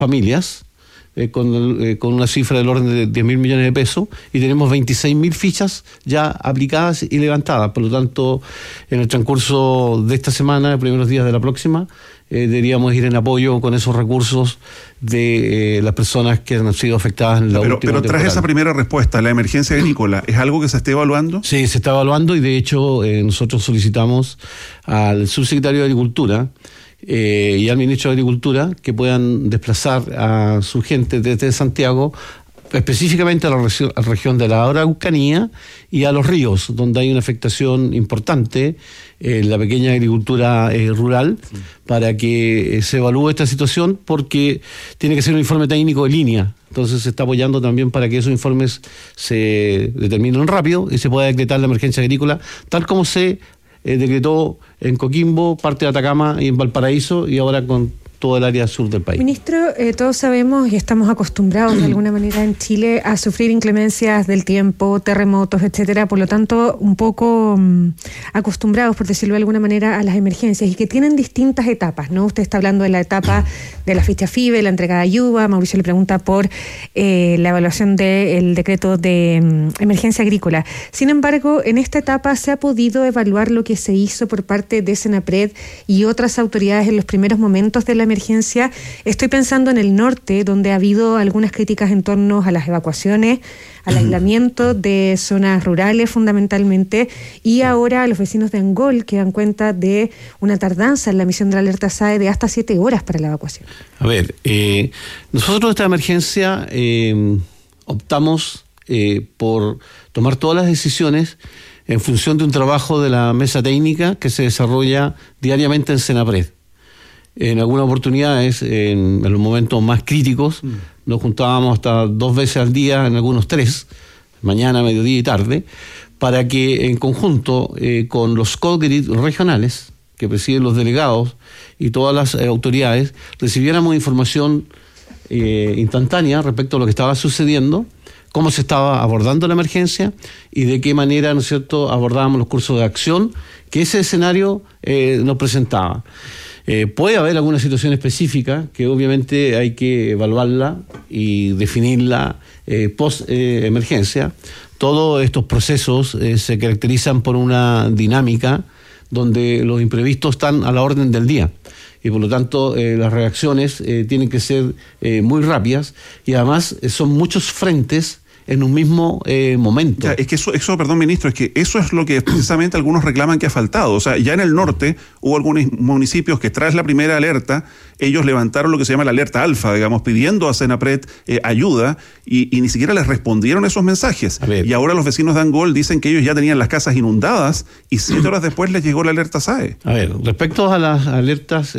familias, con una cifra del orden de 10.000 millones de pesos, y tenemos 26.000 fichas ya aplicadas y levantadas. Por lo tanto, en el transcurso de esta semana, los primeros días de la próxima, deberíamos ir en apoyo con esos recursos de las personas que han sido afectadas en la última temporada. Pero tras esa primera respuesta, ¿la emergencia agrícola es algo que se esté evaluando? Sí, se está evaluando, y de hecho nosotros solicitamos al subsecretario de Agricultura y al ministro de Agricultura que puedan desplazar a su gente desde Santiago, específicamente a la región de la Araucanía y a los ríos, donde hay una afectación importante en la pequeña agricultura rural, para que se evalúe esta situación, porque tiene que ser un informe técnico de línea. Entonces se está apoyando también para que esos informes se determinen rápido y se pueda decretar la emergencia agrícola, tal como se decretó en Coquimbo, parte de Atacama y en Valparaíso, y ahora con todo el área sur del país. Ministro, todos sabemos y estamos acostumbrados de alguna manera en Chile a sufrir inclemencias del tiempo, terremotos, etcétera, por lo tanto un poco acostumbrados, por decirlo de alguna manera, a las emergencias, y que tienen distintas etapas, ¿no? Usted está hablando de la etapa de la ficha FIBE, la entrega de ayuda. Mauricio le pregunta por la evaluación del decreto de emergencia agrícola. Sin embargo, en esta etapa se ha podido evaluar lo que se hizo por parte de Senapred y otras autoridades en los primeros momentos de la emergencia. Estoy pensando en el norte, donde ha habido algunas críticas en torno a las evacuaciones, al aislamiento de zonas rurales fundamentalmente, y ahora a los vecinos de Angol, que dan cuenta de una tardanza en la emisión de la alerta SAE de hasta 7 horas para la evacuación. A ver, nosotros en esta emergencia optamos por tomar todas las decisiones en función de un trabajo de la mesa técnica que se desarrolla diariamente en Senapred. En algunas oportunidades, en los momentos más críticos, nos juntábamos hasta 2 veces al día, en algunos 3, mañana, mediodía y tarde, para que en conjunto con los COGRID regionales, que presiden los delegados y todas las autoridades, recibiéramos información instantánea respecto a lo que estaba sucediendo, cómo se estaba abordando la emergencia y de qué manera, ¿no es cierto?, abordábamos los cursos de acción que ese escenario nos presentaba. Puede haber alguna situación específica que obviamente hay que evaluarla y definirla post-emergencia. Todos estos procesos se caracterizan por una dinámica donde los imprevistos están a la orden del día, y por lo tanto las reacciones tienen que ser muy rápidas, y además son muchos frentes en un mismo momento. Ya, es que eso, perdón, ministro, es que eso es lo que precisamente algunos reclaman que ha faltado. O sea, ya en el norte hubo algunos municipios que tras la primera alerta, ellos levantaron lo que se llama la alerta alfa, digamos, pidiendo a Senapred ayuda, y ni siquiera les respondieron esos mensajes. Y ahora los vecinos de Angol dicen que ellos ya tenían las casas inundadas, y 7 horas después les llegó la alerta SAE. A ver, respecto a las alertas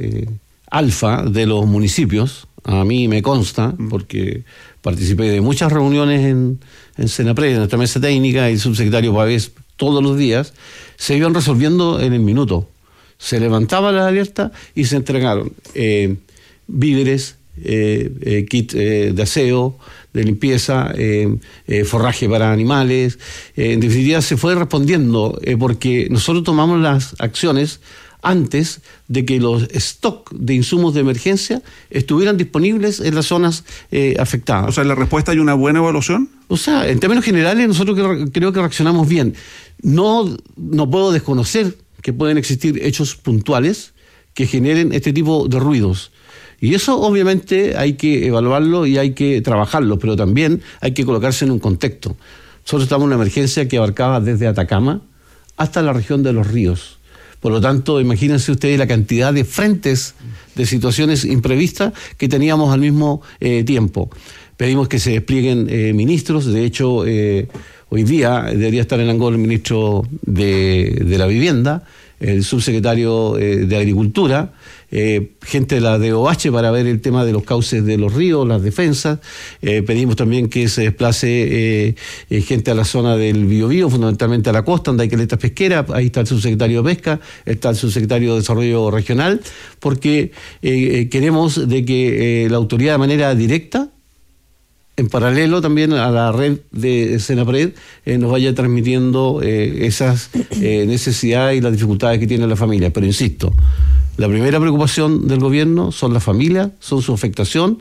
alfa de los municipios, a mí me consta, porque participé de muchas reuniones en Senapred, en nuestra mesa técnica, y el subsecretario Pavés todos los días, se iban resolviendo en el minuto. Se levantaba la alerta y se entregaron víveres, kit de aseo, de limpieza, forraje para animales. En definitiva, se fue respondiendo, porque nosotros tomamos las acciones antes de que los stock de insumos de emergencia estuvieran disponibles en las zonas afectadas. O sea, ¿en la respuesta hay una buena evaluación? O sea, en términos generales nosotros creo que reaccionamos bien. No puedo desconocer que pueden existir hechos puntuales que generen este tipo de ruidos. Y eso obviamente hay que evaluarlo y hay que trabajarlo, pero también hay que colocarse en un contexto. Nosotros estamos en una emergencia que abarcaba desde Atacama hasta la región de los ríos. Por lo tanto, imagínense ustedes la cantidad de frentes de situaciones imprevistas que teníamos al mismo tiempo. Pedimos que se desplieguen ministros. De hecho, hoy día debería estar en Angol el ministro de la Vivienda, el subsecretario de Agricultura, gente de la DOH para ver el tema de los cauces de los ríos, las defensas. Pedimos también que se desplace gente a la zona del Biobío, fundamentalmente a la costa, donde hay caletas pesqueras. Ahí está el subsecretario de Pesca, está el subsecretario de Desarrollo Regional, porque queremos de que la autoridad de manera directa, en paralelo también a la red de Senapred, nos vaya transmitiendo esas necesidades y las dificultades que tiene la familia. Pero insisto, La primera preocupación del gobierno son las familias, son su afectación